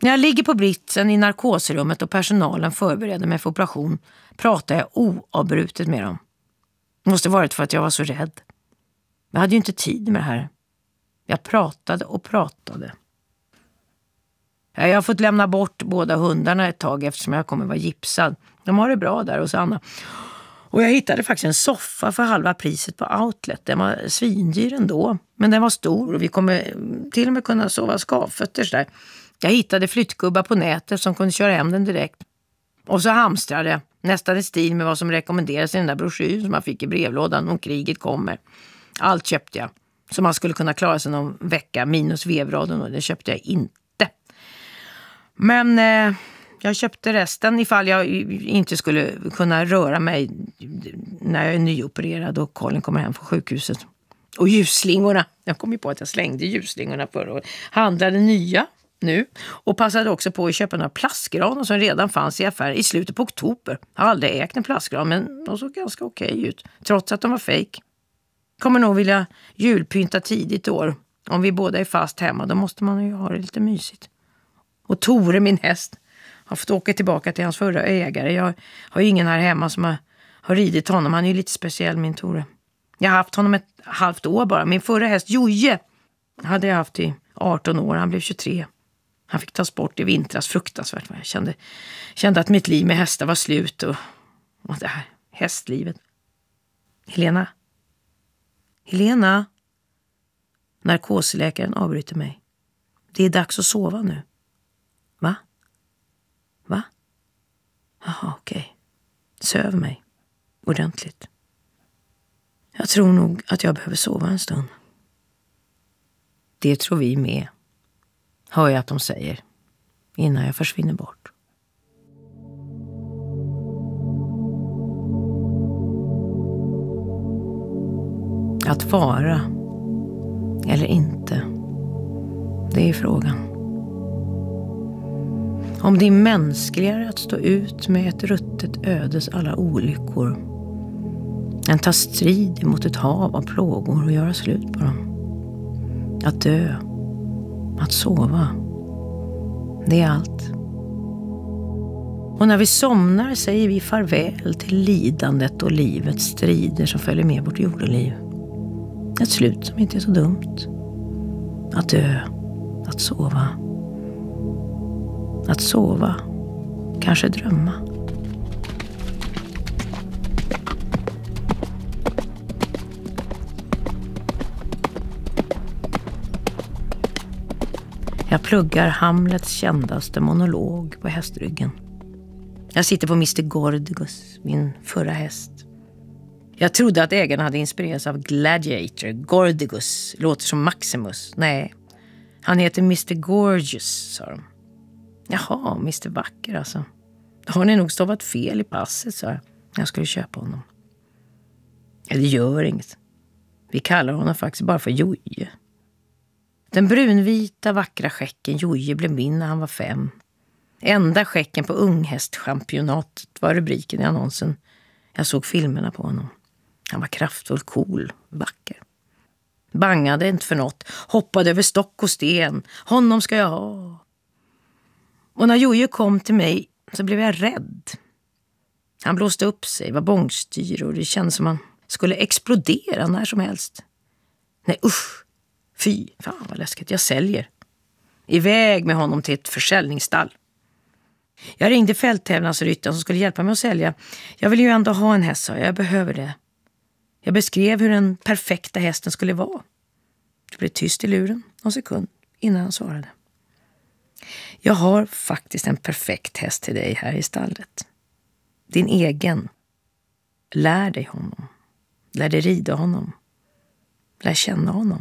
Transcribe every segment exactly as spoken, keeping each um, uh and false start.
När jag ligger på britsen i narkosrummet och personalen förbereder mig för operation pratar jag oavbrutet med dem. Det måste varit för att jag var så rädd. Jag hade ju inte tid med det här. Jag pratade och pratade. Jag har fått lämna bort båda hundarna ett tag eftersom jag kommer vara gipsad. De har det bra där hos Anna. Och jag hittade faktiskt en soffa för halva priset på Outlet. Den var svindyr ändå, men den var stor och vi kommer till och med kunna sova skavfötter där. Jag hittade flyttgubbar på nätet som kunde köra hem den direkt. Och så hamstrade jag nästan i stil med vad som rekommenderas i den där broschyren som man fick i brevlådan om kriget kommer. Allt köpte jag. Så man skulle kunna klara sig någon vecka minus vevradion, och det köpte jag inte. Men eh, jag köpte resten ifall jag inte skulle kunna röra mig när jag är nyopererad och Colin kommer hem från sjukhuset. Och ljusslingorna. Jag kom ju på att jag slängde ljusslingorna förra året. Handlade nya nu och passade också på att köpa några plastgranar som redan fanns i affär i slutet på oktober. Jag har aldrig ägt en plastgran, men de såg ganska okej ut trots att de var fake. Kommer nog vilja julpynta tidigt i år. Om vi båda är fast hemma, då måste man ju ha det lite mysigt. Och Tore, min häst, har fått åka tillbaka till hans förra ägare. Jag har ju ingen här hemma som har, har ridit honom. Han är ju lite speciell, min Tore. Jag har haft honom ett halvt år bara. Min förra häst, Joje, hade jag haft i arton år. Han blev tjugotre. Han fick tas bort i vintras, fruktansvärt. Jag kände, kände att mitt liv med hästar var slut. Och, och det här hästlivet. Helena? Helena? Narkosläkaren avbryter mig. Det är dags att sova nu. Va? Va? Jaha, okej. Okay. Söv mig. Ordentligt. Jag tror nog att jag behöver sova en stund. Det tror vi med. Hör jag att de säger. Innan jag försvinner bort. Att vara eller inte, det är frågan. Om det är mänskligare att stå ut med ett ruttet ödes alla olyckor än ta strid mot ett hav av plågor och göra slut på dem. Att dö, att sova, det är allt. Och när vi somnar säger vi farväl till lidandet och livets strider som följer med vårt jordeliv. Ett slut som inte är så dumt. Att dö, att sova. Att sova, kanske drömma. Jag pluggar Hamlets kändaste monolog på hästryggen. Jag sitter på mister Gordigus, min förra häst. Jag trodde att ägarna hade inspirerats av Gladiator. Gordigus låter som Maximus. Nej, han heter mister Gorgeous, sa de. Jaha, mister Vacker alltså. Har ni nog stavat fel i passet, sa jag. Jag skulle köpa honom. Ja, det gör inget. Vi kallar honom faktiskt bara för Joje. Den brunvita vackra skäcken Joje blev min när han var fem. Enda skäcken på unghästchampionatet var rubriken i annonsen. Jag såg filmerna på honom. Han var kraftfull, cool, vacker. Bangade inte för något. Hoppade över stock och sten. Honom ska jag ha. Och när Jojo kom till mig så blev jag rädd. Han blåste upp sig, var bångstyr och det kändes som han skulle explodera när som helst. Nej usch, fy, fan vad läskigt, jag säljer. Iväg med honom till ett försäljningsstall. Jag ringde fälttävlansryttaren som skulle hjälpa mig att sälja. Jag vill ju ändå ha en häst, så jag behöver det. Jag beskrev hur den perfekta hästen skulle vara. Det blev tyst i luren en sekund innan han svarade. Jag har faktiskt en perfekt häst till dig här i stallet. Din egen. Lär dig honom. Lär dig rida honom. Lär känna honom.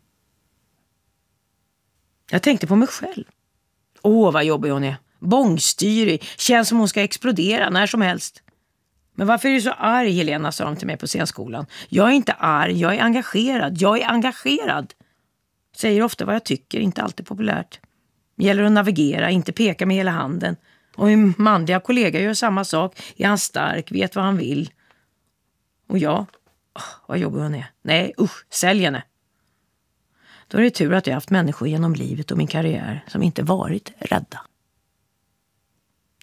Jag tänkte på mig själv. Åh, vad jobbig hon är. Bångstyrig. Känns som hon ska explodera när som helst. Men varför är du så arg, Helena, sa de till mig på scenskolan. Jag är inte arg, jag är engagerad. Jag är engagerad. Säger ofta vad jag tycker, inte alltid populärt. Gäller att navigera, inte peka med hela handen. Och min manliga kollega gör samma sak. Är han stark, vet vad han vill. Och jag, oh, vad jobbig hon är. Nej, usch, sälj henne. Då är det tur att jag har haft människor genom livet och min karriär som inte varit rädda.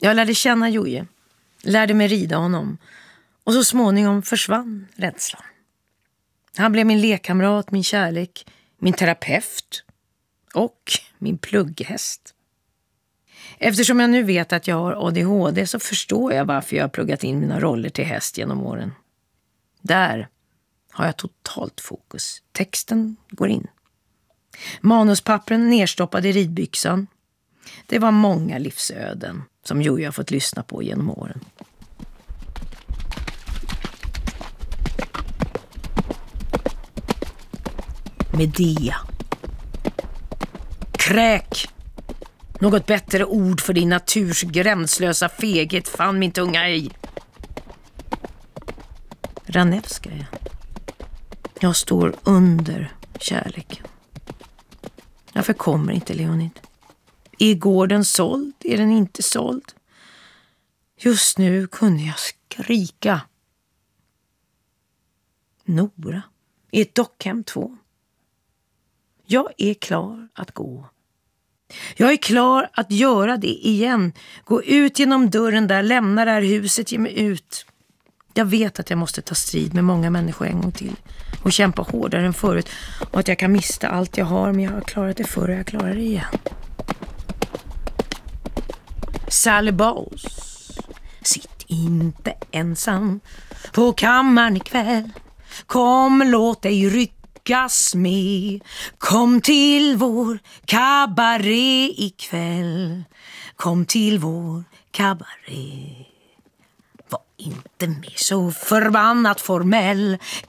Jag lärde känna Joje, lärde mig rida honom och så småningom försvann rädslan. Han blev min lekkamrat, min kärlek, min terapeut och min plugghäst. Eftersom jag nu vet att jag har A D H D så förstår jag varför jag har pluggat in mina roller till häst genom åren. Där har jag totalt fokus. Texten går in. Manuspappren nerstoppade i ridbyxan. Det var många livsöden som Joje har fått lyssna på genom åren. Medea. Kräk. Något bättre ord för din naturs gränslösa feghet fann min tunga ej. Ranevskaja. Jag står under kärleken. Jag förkommer inte, Leonid. Är gården såld? Är den inte såld? Just nu kunde jag skrika. Nora. I ett dockhem två. Jag är klar att gå. Jag är klar att göra det igen. Gå ut genom dörren där, lämna det här huset, ge mig ut. Jag vet att jag måste ta strid med många människor en gång till. Och kämpa hårdare än förut. Och att jag kan mista allt jag har, men jag har klarat det förr och jag klarar det igen. Sally Bowles. Sitt inte ensam på kammaren ikväll. Kom, låt dig ryckas med. Kom till vår kabaré ikväll. Kom till vår kabaré. Var inte mer så förbannat formell.